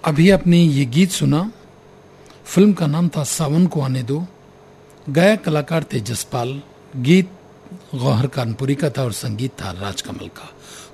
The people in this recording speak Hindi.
अभी आपने ये गीत सुना, फिल्म का नाम था सावन को आने दो, गायक कलाकार तेजसपाल, गीत गौहर कानपुरी का था और संगीत था राजकमल का।